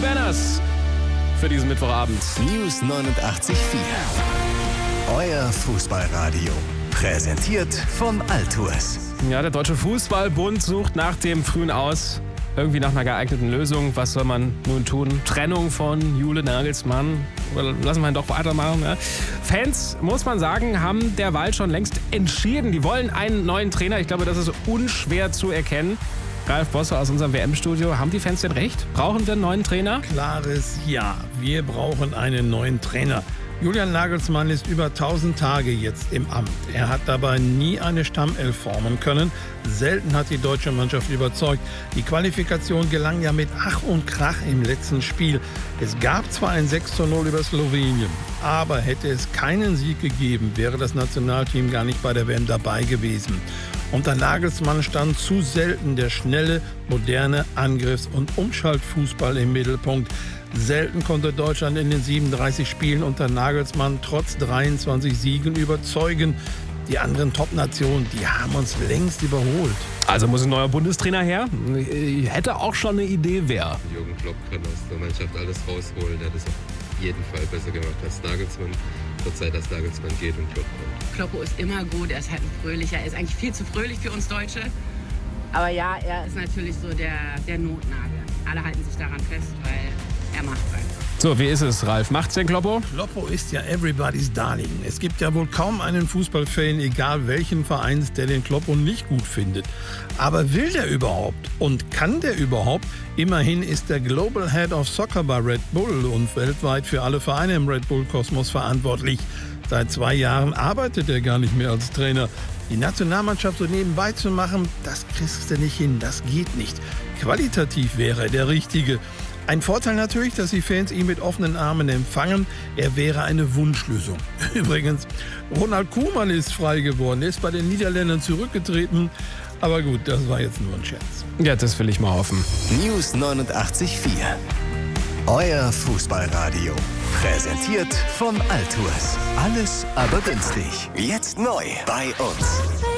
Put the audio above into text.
Banners für diesen Mittwochabend. News 89.4. Euer Fußballradio. Präsentiert von Altours. Ja, der Deutsche Fußballbund sucht nach dem frühen Aus irgendwie nach einer geeigneten Lösung. Was soll man nun tun? Trennung von Julian Nagelsmann? Oder lassen wir ihn doch weitermachen? Ja? Fans, muss man sagen, haben derweil schon längst entschieden. Die wollen einen neuen Trainer. Ich glaube, das ist unschwer zu erkennen. Ralf Bosse aus unserem WM-Studio. Haben die Fans denn recht? Brauchen wir einen neuen Trainer? Klares Ja. Wir brauchen einen neuen Trainer. Julian Nagelsmann ist über 1000 Tage jetzt im Amt. Er hat dabei nie eine Stammelf formen können. Selten hat die deutsche Mannschaft überzeugt. Die Qualifikation gelang ja mit Ach und Krach im letzten Spiel. Es gab zwar ein 6:0 über Slowenien, aber hätte es keinen Sieg gegeben, wäre das Nationalteam gar nicht bei der WM dabei gewesen. Unter Nagelsmann stand zu selten der schnelle, moderne Angriffs- und Umschaltfußball im Mittelpunkt. Selten konnte Deutschland in den 37 Spielen unter Nagelsmann trotz 23 Siegen überzeugen. Die anderen Top-Nationen, die haben uns längst überholt. Also muss ein neuer Bundestrainer her? Ich hätte auch schon eine Idee, wer. Jürgen Klopp kann aus der Mannschaft alles rausholen. Er hat es auf jeden Fall besser gemacht als Nagelsmann. Zur Zeit, dass Nagelsmann geht und Klopp kommt. Kloppo ist immer gut, er ist halt ein Fröhlicher. Er ist eigentlich viel zu fröhlich für uns Deutsche. Aber ja, er ist natürlich so der Notnagel. Alle halten sich daran fest, weil er macht es einfach. So, wie ist es, Ralf? Macht's denn Kloppo? Kloppo ist ja everybody's darling. Es gibt ja wohl kaum einen Fußballfan, egal welchen Vereins, der den Kloppo nicht gut findet. Aber will der überhaupt? Und kann der überhaupt? Immerhin ist der Global Head of Soccer bei Red Bull und weltweit für alle Vereine im Red Bull-Kosmos verantwortlich. Seit 2 Jahren arbeitet er gar nicht mehr als Trainer. Die Nationalmannschaft so nebenbei zu machen, das kriegst du nicht hin, das geht nicht. Qualitativ wäre er der Richtige. Ein Vorteil natürlich, dass die Fans ihn mit offenen Armen empfangen. Er wäre eine Wunschlösung. Übrigens, Ronald Koeman ist frei geworden. Er ist bei den Niederländern zurückgetreten. Aber gut, das war jetzt nur ein Scherz. Ja, das will ich mal hoffen. News 89.4. Euer Fußballradio. Präsentiert von Altours. Alles aber günstig. Jetzt neu bei uns.